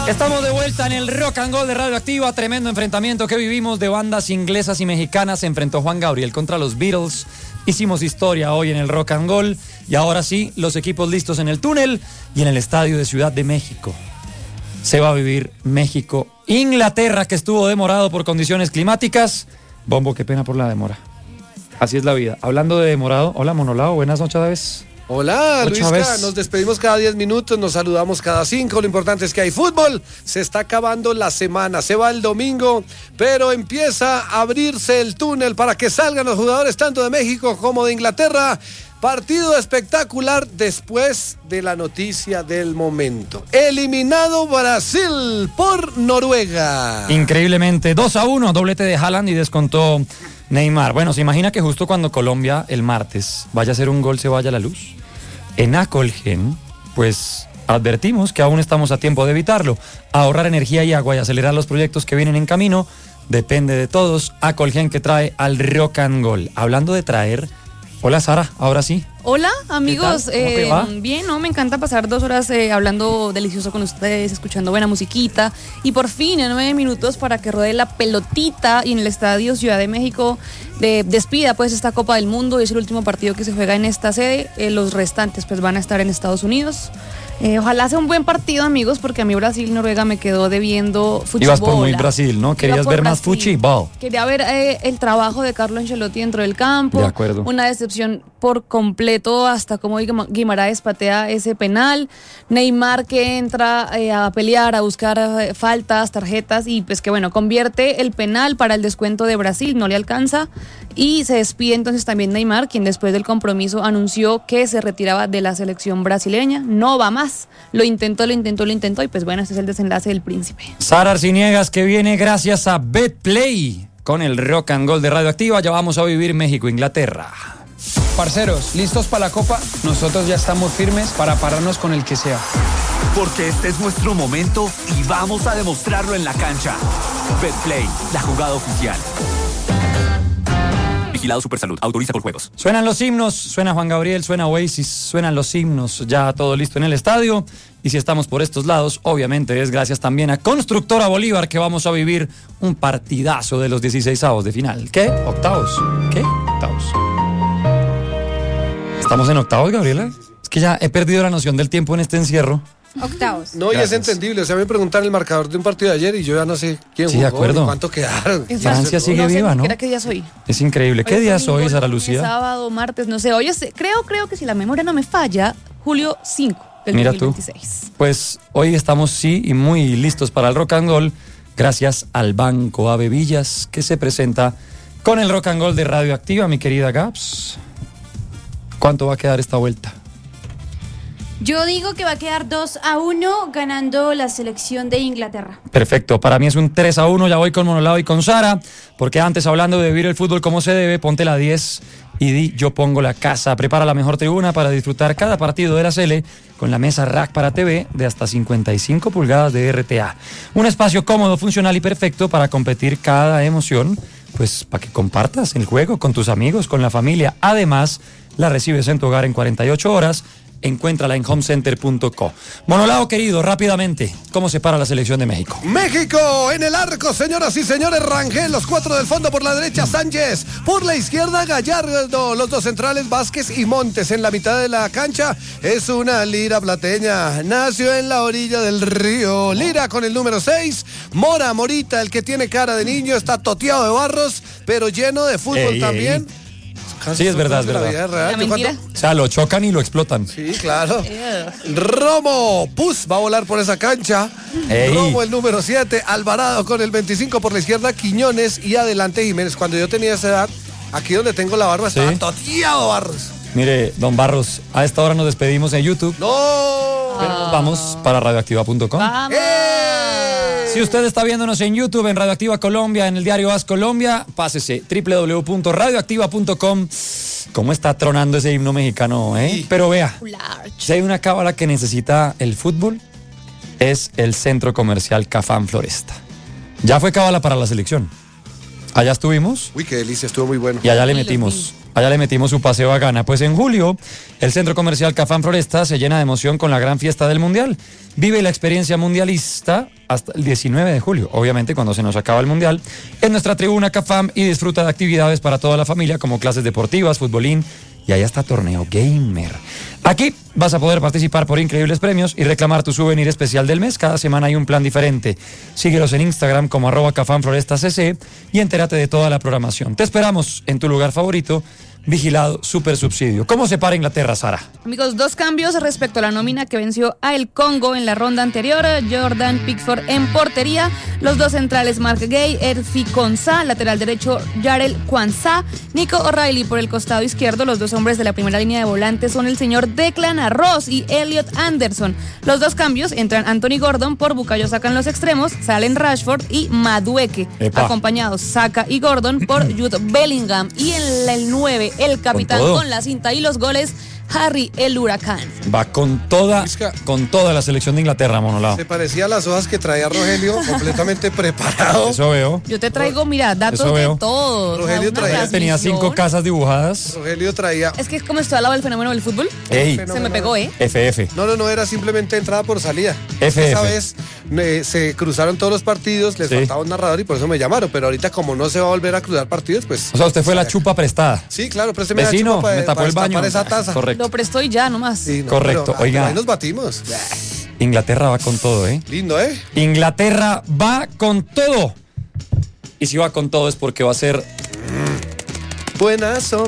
Estamos de vuelta en el Rock and Roll de Radioactiva. Tremendo enfrentamiento que vivimos de bandas inglesas y mexicanas. Se enfrentó Juan Gabriel contra los Beatles. Hicimos historia hoy en el Rock and Roll. Y ahora sí, los equipos listos en el túnel y en el estadio de Ciudad de México. Se va a vivir México-Inglaterra, que estuvo demorado por condiciones climáticas. Bombo, qué pena por la demora. Así es la vida. Hablando de demorado, hola Monolao, buenas noches a vez. Hola, Luisca, nos despedimos cada 10 minutos, nos saludamos cada 5, lo importante es que hay fútbol, se está acabando la semana, se va el domingo, pero empieza a abrirse el túnel para que salgan los jugadores tanto de México como de Inglaterra. Partido espectacular después de la noticia del momento. Eliminado Brasil por Noruega. Increíblemente, 2-1, doblete de Haaland y descontó Neymar. Bueno, se imagina que justo cuando Colombia el martes vaya a hacer un gol se vaya la luz. En Acolgen, pues advertimos que aún estamos a tiempo de evitarlo. Ahorrar energía y agua y acelerar los proyectos que vienen en camino depende de todos. Acolgen, que trae al Rock and Roll. Hablando de traer, hola Sara, ahora sí. Hola amigos, ¿Qué tal? ¿Cómo te va? Bien, ¿no? Me encanta pasar 2 horas hablando delicioso con ustedes, escuchando buena musiquita y por fin en 9 minutos para que rodee la pelotita y en el estadio Ciudad de México despida pues esta Copa del Mundo y es el último partido que se juega en esta sede. Los restantes pues van a estar en Estados Unidos. Ojalá sea un buen partido, amigos, porque a mí Brasil-Noruega me quedó debiendo fútbol. Ibas por muy Brasil, ¿no? Querías ver más fútbol. Quería ver el trabajo de Carlo Ancelotti dentro del campo. De acuerdo. Una decepción por completo hasta cómo Guimaraes patea ese penal. Neymar que entra a pelear, a buscar faltas, tarjetas y pues que bueno, convierte el penal para el descuento de Brasil, no le alcanza. Y se despide entonces también Neymar, quien después del compromiso anunció que se retiraba de la selección brasileña. No va más. Lo intentó y pues bueno, este es el desenlace del príncipe. Sara Arciniegas, que viene gracias a BetPlay con el Rock and Roll de Radioactiva. Ya vamos a vivir México-Inglaterra. Parceros, ¿listos para la Copa? Nosotros ya estamos firmes para pararnos con el que sea. Porque este es nuestro momento y vamos a demostrarlo en la cancha. BetPlay, la jugada oficial. Vigilado Supersalud, autoriza por juegos. Suenan los himnos, suena Juan Gabriel, suena Oasis, suenan los himnos, ya todo listo en el estadio. Y si estamos por estos lados, obviamente es gracias también a Constructora Bolívar que vamos a vivir un partidazo de los 16avos de final. ¿Qué? ¿Octavos? ¿Qué? Octavos. ¿Estamos en octavos, Gabriela? Es que ya he perdido la noción del tiempo en este encierro. Octavos. No, gracias. Y es entendible, o sea, me preguntaron el marcador de un partido de ayer y yo ya no sé quién jugó, de acuerdo. Ni cuánto quedaron. Francia sigue viva, ¿no? ¿Qué día es hoy? Es increíble. ¿Qué día es hoy, Sara Lucía? Sábado, martes, no sé. Hoy creo que si la memoria no me falla, julio 5 del 2026. Tú. Pues hoy estamos sí y muy listos para el Rock and Roll gracias al Banco Ave Villas que se presenta con el Rock and Roll de Radioactiva, mi querida Gaps. ¿Cuánto va a quedar esta vuelta? Yo digo que va a quedar 2-1 ganando la selección de Inglaterra. Perfecto, para mí es un 3-1, ya voy con Monolao y con Sara, porque antes hablando de vivir el fútbol como se debe, ponte la 10 y di yo pongo la casa. Prepara la mejor tribuna para disfrutar cada partido de la Sele con la mesa rack para TV de hasta 55 pulgadas de RTA. Un espacio cómodo, funcional y perfecto para competir cada emoción, pues para que compartas el juego con tus amigos, con la familia. Además, la recibes en tu hogar en 48 horas. Encuéntrala en homecenter.co. Monolao, querido, rápidamente, ¿cómo se para la selección de México? México en el arco, señoras y señores. Rangel, los 4 del fondo por la derecha, Sánchez. Por la izquierda, Gallardo. Los 2 centrales, Vázquez y Montes. En la mitad de la cancha es una Lira plateña. Nació en la orilla del río. Lira con el número 6. Morita, el que tiene cara de niño, está toteado de barros, pero lleno de fútbol también. Sí, es verdad, es verdad. O sea, lo chocan y lo explotan. Sí, claro. Romo, va a volar por esa cancha. Romo, el número 7. Alvarado con el 25 por la izquierda. Quiñones y adelante Jiménez. Cuando yo tenía esa edad, aquí donde tengo la barba, estaba toteado Barros. Mire, don Barros, a esta hora nos despedimos en YouTube. ¡No! Pero nos vamos para radioactiva.com. Si usted está viéndonos en YouTube, en Radioactiva Colombia, en el diario AS Colombia, pásese www.radioactiva.com. ¿Cómo está tronando ese himno mexicano, Sí. Pero vea, si hay una cábala que necesita el fútbol, es el Centro Comercial Cafán Floresta. Ya fue cábala para la selección. Allá estuvimos. Uy, qué delicia, estuvo muy bueno. Y allá le metimos Allá le metimos su paseo a Ghana. Pues en julio, el centro comercial Cafam Floresta se llena de emoción con la gran fiesta del Mundial. Vive la experiencia mundialista hasta el 19 de julio, obviamente cuando se nos acaba el Mundial, en nuestra tribuna Cafam y disfruta de actividades para toda la familia como clases deportivas, futbolín y ahí hasta torneo gamer. Aquí vas a poder participar por increíbles premios y reclamar tu souvenir especial del mes. Cada semana hay un plan diferente. Síguelos en Instagram como @CafamFlorestaCC y entérate de toda la programación. Te esperamos en tu lugar favorito, vigilado Super Subsidio. ¿Cómo se para Inglaterra, Sara? Amigos, 2 cambios respecto a la nómina que venció a el Congo en la ronda anterior. Jordan Pickford en portería, los 2 centrales Mark Gay, Erfi Konsa, lateral derecho Jarel Kwanzaa, Nico O'Reilly por el costado izquierdo. Los 2 hombres de la primera línea de volantes son el señor Declan Ross y Elliot Anderson. Los 2 cambios entran Anthony Gordon por Bukayo Saka en los extremos, salen Rashford y Madueke, acompañados Saka y Gordon por Jude Bellingham, y en el 9 el capitán con la cinta y los goles, Harry el Huracán. Va con toda la selección de Inglaterra, Monolao. Se parecía a las hojas que traía Rogelio, completamente preparado. Eso veo. Yo te traigo, mira, datos de todo. Rogelio tenía 5 casas dibujadas. Rogelio traía... Es que es como estoy al lado del fenómeno del fútbol. Ey. Se me pegó, FF. No, era simplemente entrada por salida. FF. Esa vez se cruzaron todos los partidos, les faltaba un narrador y por eso me llamaron, pero ahorita como no se va a volver a cruzar partidos, pues... O sea, usted fue la chupa prestada. Sí, claro, présteme Vecino, la chupa me tapó el baño. para esa taza. Correcto. Lo prestó y ya, nomás. Sí, correcto, pero, oiga. ahí nos batimos. Inglaterra va con todo, Lindo, Inglaterra va con todo. Y si va con todo es porque va a ser... Buenazo.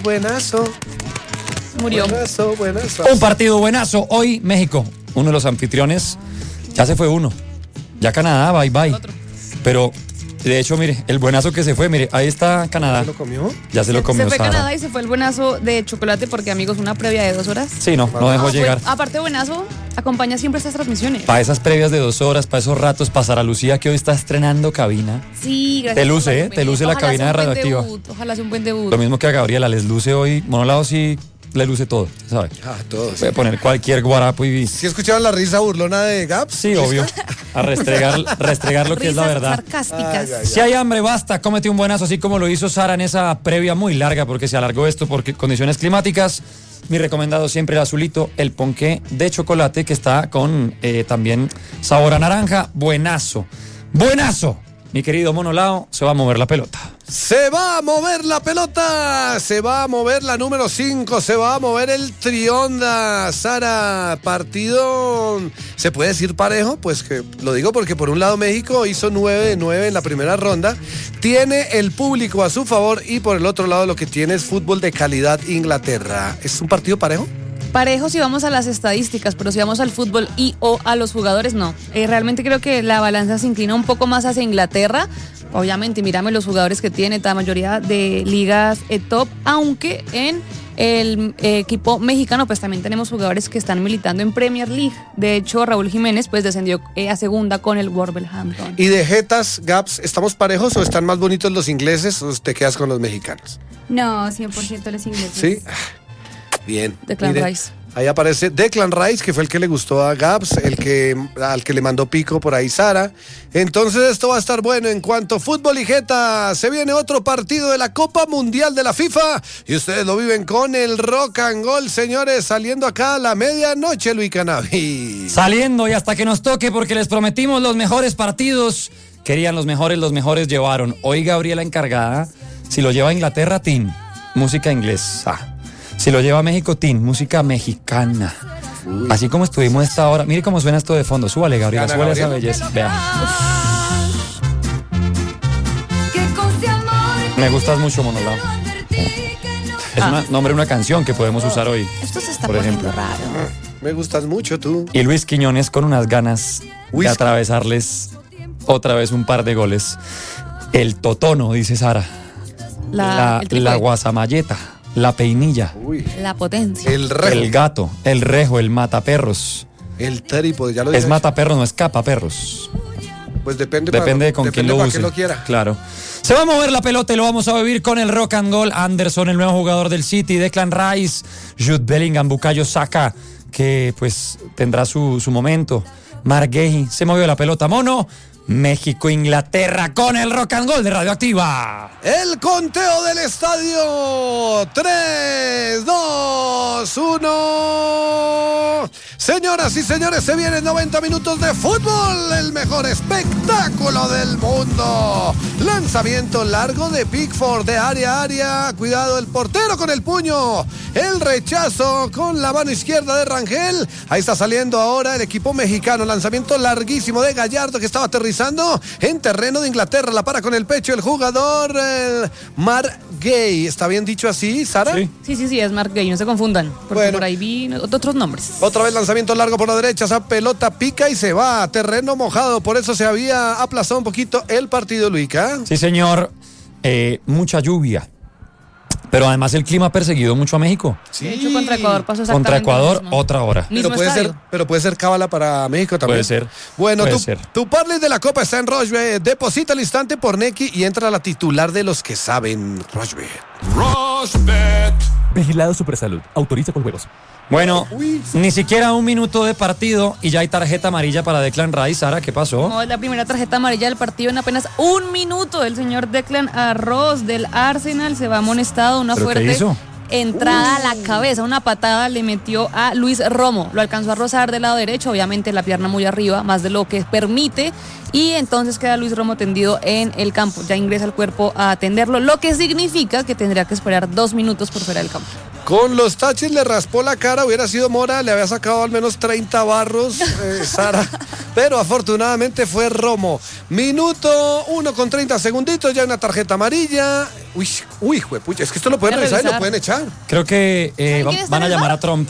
Murió. Buenazo. Un partido buenazo. Hoy México, uno de los anfitriones, ya se fue uno. Ya Canadá, bye. Pero, de hecho, mire, el buenazo que se fue, mire, ahí está Canadá. ¿Se lo comió? Ya se lo comió Se fue Sara. Canadá y se fue el buenazo de chocolate porque, amigos, una previa de 2 horas. Sí, no dejó llegar. Aparte, buenazo, acompaña siempre estas transmisiones. Para esas previas de 2 horas, para esos ratos, para Sara Lucía, que hoy está estrenando cabina. Sí, gracias. Te luce, te luce la cabina de Radioactiva. Ojalá sea un buen debut. Lo mismo que a Gabriela, les luce hoy. Monolao sí le luce todo, ¿sabes? Todo. Voy a poner cualquier guarapo y... ¿Sí escucharon la risa burlona de Gaps? Sí, obvio. A restregar lo que es la verdad. Sarcásticas. Si hay hambre, basta, cómete un buenazo, así como lo hizo Sara en esa previa muy larga, porque se alargó esto por condiciones climáticas. Mi recomendado siempre el azulito, el ponqué de chocolate, que está con también sabor a naranja. Buenazo. Mi querido Monolao, se va a mover la pelota. Se va a mover la pelota, se va a mover la número 5, se va a mover el Trionda. Sara, partido, ¿se puede decir parejo? Pues que lo digo porque por un lado México hizo 9 de 9 en la primera ronda, tiene el público a su favor, y por el otro lado lo que tiene es fútbol de calidad Inglaterra. ¿Es un partido parejo? Parejo si vamos a las estadísticas, pero si vamos al fútbol y o a los jugadores, no. Realmente creo que la balanza se inclina un poco más hacia Inglaterra. Obviamente, mírame los jugadores que tiene, la mayoría de ligas top, aunque en el equipo mexicano pues también tenemos jugadores que están militando en Premier League. De hecho, Raúl Jiménez pues descendió a segunda con el Wolverhampton. ¿Y de jetas, Gaps, estamos parejos o están más bonitos los ingleses o te quedas con los mexicanos? No, 100% los ingleses. ¿Sí? Bien. Declan Rice. Ahí aparece Declan Rice, que fue el que le gustó a Gaps, al que le mandó pico por ahí Sara. Entonces esto va a estar bueno en cuanto a fútbol y jeta. Se viene otro partido de la Copa Mundial de la FIFA y ustedes lo viven con el Rock and Roll, señores, saliendo acá a la medianoche, Luis Cannavy. Saliendo y hasta que nos toque, porque les prometimos los mejores partidos. Querían los mejores llevaron. Hoy Gabriela encargada, si lo lleva a Inglaterra, Tin, música inglesa. Si lo lleva a México, Tin, música mexicana. Uy. Así como estuvimos esta hora. Mire cómo suena esto de fondo. Súbale, Gabriela, súbale esa belleza. Vean. Me gustas mucho, Monolao. Es nombre de una canción que podemos usar hoy. Esto se está por ejemplo. raro. Me gustas mucho tú. Y Luis Quiñones con unas ganas de atravesarles otra vez un par de goles. El totono, dice Sara. La guasamayeta. La peinilla. Uy. La potencia. El rejo. El gato. El rejo. El mataperros. El trípode, ya lo dije. Es mataperros, no escapaperros. Pues depende de con quién lo use. Lo quiera. Claro. Se va a mover la pelota y lo vamos a vivir con el Rock and Roll. Anderson, el nuevo jugador del City. Declan Rice. Jude Bellingham. Bukayo Saka, que pues tendrá su momento. Mark Gay. Se movió la pelota. Mono. México-Inglaterra con el Rock and Roll de Radioactiva. El conteo del estadio. 3, 2, 1. Señoras y señores, se vienen 90 minutos de fútbol. El mejor espectáculo del mundo. Lanzamiento largo de Pickford de área a área. Cuidado el portero con el puño. El rechazo con la mano izquierda de Rangel. Ahí está saliendo ahora el equipo mexicano. Lanzamiento larguísimo de Gallardo que estaba aterrizando en terreno de Inglaterra. La para con el pecho el jugador Marc Guéhi. ¿Está bien dicho así, Sara? Sí, es Marc Guéhi, no se confundan. Porque bueno, por ahí vi otros nombres. Otra vez lanzamiento largo por la derecha. Esa pelota pica y se va. Terreno mojado. Por eso se había aplazado un poquito el partido, Luica. Sí, señor. Mucha lluvia. Pero además el clima ha perseguido mucho a México. Sí. De hecho, contra Ecuador pasó exactamente contra Ecuador, lo mismo. otra hora. Pero puede ser cábala para México también. Puede ser. Bueno, puede ser. Tu parlay de la Copa está en Rochebet. Deposita al instante por Nequi y entra la titular de los que saben. Rochebet. Vigilado Supersalud. Autoriza con juegos. Bueno, ni siquiera un minuto de partido y ya hay tarjeta amarilla para Declan Rice. Sara, ¿qué pasó? No, la primera tarjeta amarilla del partido en apenas un minuto. El señor Declan Arroz del Arsenal se va amonestado. Una ¿Pero fuerte qué hizo? entrada a la cabeza, una patada le metió a Luis Romo. Lo alcanzó a rozar del lado derecho, obviamente la pierna muy arriba, más de lo que permite. Y entonces queda Luis Romo tendido en el campo. Ya ingresa el cuerpo a atenderlo, lo que significa que tendría que esperar 2 minutos por fuera del campo. Con los taches le raspó la cara, hubiera sido Mora, le había sacado al menos 30 barros, Sara, pero afortunadamente fue Romo. Minuto 1 con 30 segunditos, ya una tarjeta amarilla. Uy, juepucha, es que esto lo pueden revisar y lo pueden echar. Creo que van a llamar a Trump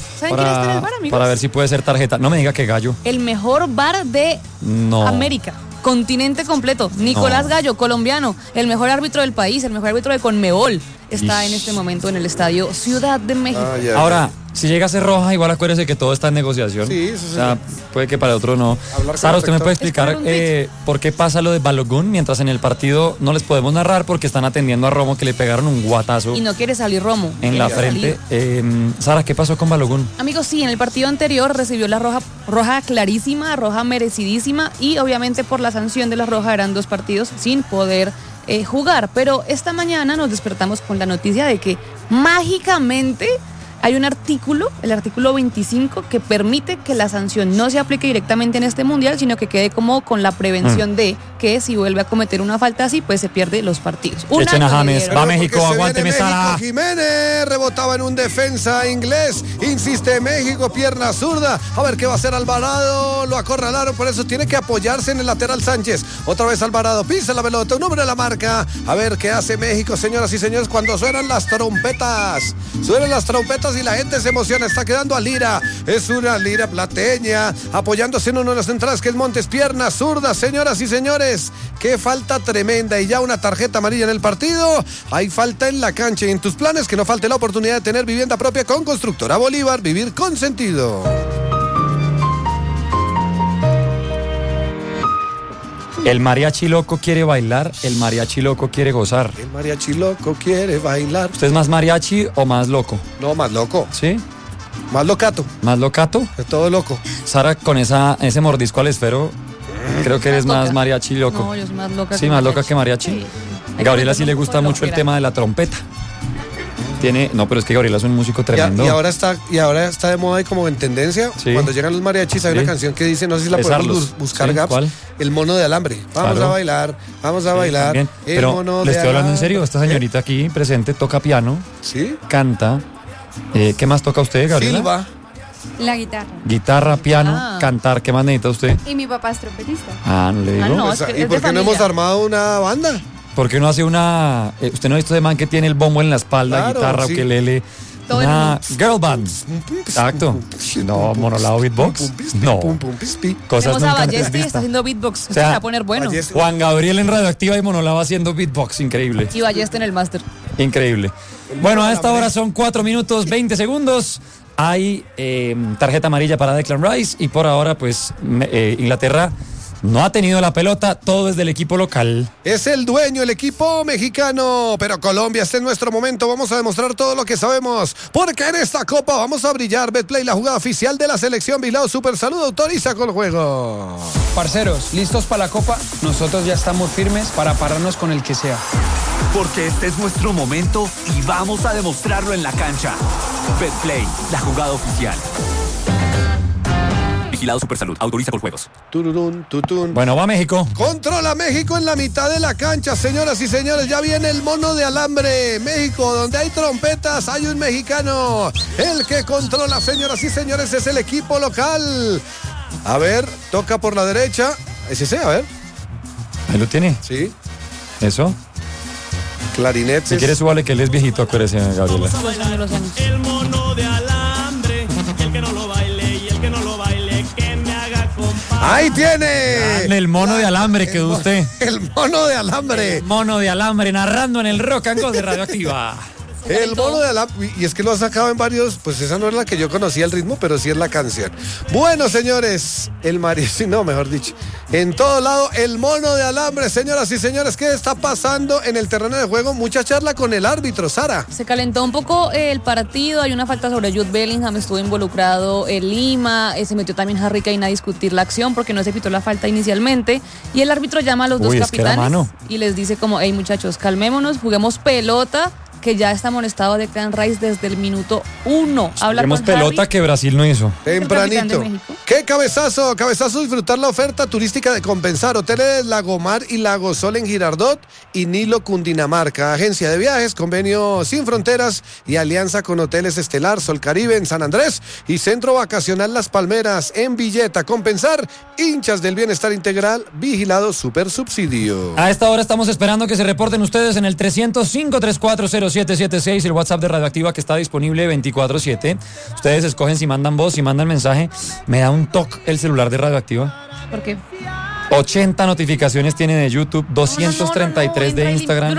para ver si puede ser tarjeta. No me diga que Gallo. El mejor VAR de América. Continente completo. Nicolás Gallo, colombiano, el mejor árbitro del país, el mejor árbitro de Conmebol, está en este momento en el estadio Ciudad de México. Ahora, si llega a ser roja, igual acuérdese que todo está en negociación. Sí, eso sí. O sea, puede que para otro no. Sara, ¿usted me puede explicar por qué pasa lo de Balogun mientras en el partido no les podemos narrar porque están atendiendo a Romo que le pegaron un guatazo? Y no quiere salir Romo. En la frente. Sara, ¿qué pasó con Balogun? Amigos, sí, en el partido anterior recibió la roja clarísima, roja merecidísima y obviamente por la sanción de la roja eran 2 partidos sin poder jugar. Pero esta mañana nos despertamos con la noticia de que mágicamente hay un artículo, el artículo 25, que permite que la sanción no se aplique directamente en este mundial, sino que quede como con la prevención de que si vuelve a cometer una falta así, pues se pierde los partidos. Echen a James, va México, aguánteme, Sara. Jiménez rebotaba en un defensa inglés, insiste México, pierna zurda. A ver qué va a hacer Alvarado, lo acorralaron, por eso tiene que apoyarse en el lateral Sánchez. Otra vez Alvarado, pisa la pelota, un hombre de la marca. A ver qué hace México, señoras y señores, cuando suenan las trompetas. Suenan las trompetas y la gente se emociona, está quedando a Lira, es una Lira plateña, apoyándose en uno de las entradas que es Montes, pierna zurda, señoras y señores, qué falta tremenda y ya una tarjeta amarilla en el partido, hay falta en la cancha y en tus planes que no falte la oportunidad de tener vivienda propia con Constructora Bolívar, vivir con sentido. El mariachi loco quiere bailar, el mariachi loco quiere gozar. El mariachi loco quiere bailar. ¿Usted es más mariachi o más loco? No, más loco. ¿Sí? Más locato. ¿Más locato? De todo loco. Sara, con ese mordisco al esfero, creo que eres más mariachi loco. No, yo soy más loca. Sí, más loca que mariachi. Sí. Gabriela sí le gusta mucho el tema de la trompeta. No, pero es que Gabriela es un músico tremendo. Y ahora está de moda y como en tendencia. Sí. Cuando llegan los mariachis hay una canción que dice, no sé si la podemos buscar, ¿Sí? Gaps. ¿Cuál? El mono de alambre. Vamos a bailar, vamos a bailar. También. El Pero mono le de estoy hablando en alambre. serio, esta señorita aquí presente toca piano, ¿Sí? canta. ¿Qué más toca usted, Gabriela? Silva. La guitarra. Guitarra, piano, cantar. ¿Qué más necesita usted? Y mi papá es trompetista. No le digo. no. Pues, es que ¿y es por de qué no hemos familia. armado una banda? ¿Por qué no hace una... usted no ha visto de man que tiene el bombo en la espalda, Claro, guitarra, sí. ukelele, Todo el una mundo. girl band? Exacto. No, monolado beatbox. No. Cosas Tenemos nunca a antes Balleste y está vistas. haciendo beatbox. Esto se sea, va a poner bueno. Balleste. Juan Gabriel en Radioactiva y monolado haciendo beatbox. Increíble. Y Balleste en el máster. Increíble. Bueno, a esta hora son 4 minutos 20 segundos. Hay tarjeta amarilla para Declan Rice y por ahora pues Inglaterra no ha tenido la pelota, todo es del equipo local. Es el dueño, el equipo mexicano, pero Colombia, este es nuestro momento, vamos a demostrar todo lo que sabemos, porque en esta copa vamos a brillar. Betplay, la jugada oficial de la selección. Vigilado Supersalud, autoriza con el juego. Parceros, ¿listos para la copa? Nosotros ya estamos firmes para pararnos con el que sea. Porque este es nuestro momento y vamos a demostrarlo en la cancha. Betplay, la jugada oficial. Vigilado Supersalud, autoriza con juegos. Tururún, tutún. Bueno, va México. Controla México en la mitad de la cancha, señoras y señores. Ya viene el mono de alambre. México, donde hay trompetas, hay un mexicano. El que controla, señoras y señores, es el equipo local. A ver, toca por la derecha. Ese sí, a ver. Ahí lo tiene. Sí. Eso. Clarinetes. Si quieres, súbale que él es viejito, acuérdese, Gabriela. El mono de alambre, el que no lo baile y el que no lo baile, que me haga compadre. ¡Ahí tiene! El mono de alambre quedó usted. El mono de alambre. Mono de alambre narrando en el Rock and Roll de Radioactiva. El mono de alambre. Y es que lo ha sacado en varios. Pues esa no es la que yo conocía el ritmo, pero sí es la canción. Bueno, señores, el mariachi, no, mejor dicho. En todo lado, el mono de alambre, señoras y señores. ¿Qué está pasando en el terreno de juego? Mucha charla con el árbitro, Sara. Se calentó un poco el partido, hay una falta sobre Jude Bellingham, estuvo involucrado en Lima, se metió también Harry Kane a discutir la acción porque no se pitó la falta inicialmente, y el árbitro llama a los dos capitanes y les dice como, hey muchachos, calmémonos, juguemos pelota, que ya está amonestado Declan Rice desde el minuto 1. Juguemos pelota Harry, que Brasil no hizo. Tempranito. ¡Qué cabezazo! Cabezazo, disfrutar la oferta turística de Compensar. Hoteles Lagomar y Lagosol en Girardot y Nilo, Cundinamarca. Agencia de viajes, convenio sin fronteras y alianza con Hoteles Estelar, Sol Caribe en San Andrés y Centro Vacacional Las Palmeras en Villeta. Compensar, hinchas del bienestar integral, vigilado super subsidio. A esta hora estamos esperando que se reporten ustedes en el 305-340776, el WhatsApp de Radioactiva que está disponible 24/7. Ustedes escogen si mandan voz, si mandan mensaje. Me da un toque el celular de Radioactiva. ¿Por qué? 80 notificaciones tiene de YouTube, 233 de Instagram,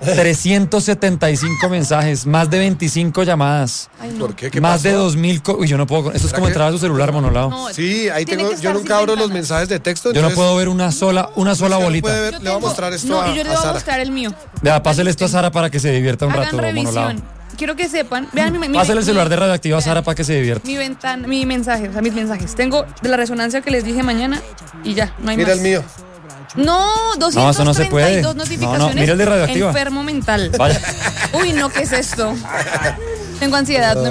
375 mensajes, más de 25 llamadas. Ay, no. ¿Por qué? ¿Qué más pasó? de 2000. Uy, yo no puedo. Esto es como entrar a su celular, Monolao. No, Sí, ahí tiene tengo. que Yo estar nunca sin abro los ventanas. mensajes de texto. Yo no entonces, puedo ver una sola usted lo bolita. puede ver. Le voy a mostrar esto No, y yo le voy a Sara. mostrar el mío. Vea, pásale esto a Sara para que se divierta un Hagan rato, Monolao. revisión. Quiero que sepan, vean Pásale el celular de Radioactiva a vean, Sara para que se divierta. mi mensaje, o sea, mis mensajes. Tengo de la resonancia que les dije mañana y ya, no hay Mira más. el mío. No, No, eso no se puede. 232 notificaciones. Mira el de Radioactiva. Enfermo mental. Vaya. Uy, no, ¿qué es esto? Tengo ansiedad.